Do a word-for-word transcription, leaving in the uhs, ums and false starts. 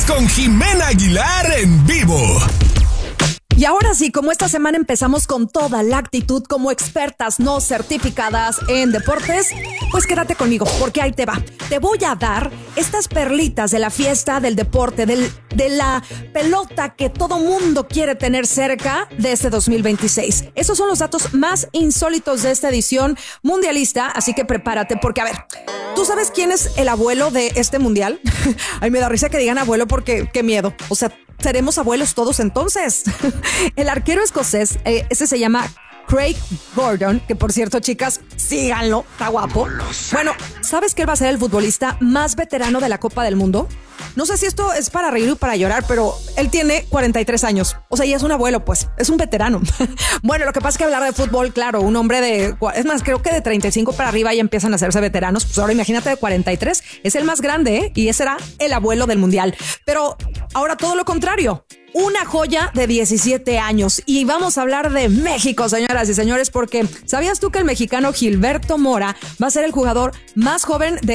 con Jimena Aguilar en vivo. Y ahora sí, como esta semana empezamos con toda la actitud como expertas no certificadas en deportes, pues quédate conmigo, porque ahí te va. Te voy a dar estas perlitas de la fiesta del deporte, del, de la pelota que todo mundo quiere tener cerca de este dos mil veintiséis. Esos son los datos más insólitos de esta edición mundialista, así que prepárate, porque a ver, ¿tú sabes quién es el abuelo de este mundial? Ay, me da risa que digan abuelo porque qué miedo. O sea, seremos abuelos todos entonces. El arquero escocés, eh, ese se llama Craig Gordon, que por cierto, chicas, síganlo, está guapo. Bueno, ¿sabes que él va a ser el futbolista más veterano de la Copa del Mundo? No sé si esto es para reír o para llorar, pero él tiene cuarenta y tres años. O sea, ya es un abuelo, pues, es un veterano. Bueno, lo que pasa es que hablar de fútbol, claro, un hombre de, es más, creo que de treinta y cinco para arriba ya empiezan a hacerse veteranos. Pues ahora imagínate de cuarenta y tres, es el más grande, ¿eh? Y ese será el abuelo del mundial. Pero ahora todo lo contrario. Una joya de diecisiete años. Y vamos a hablar de México, señoras y señores, porque ¿sabías tú que el mexicano Gilberto Mora va a ser el jugador más joven de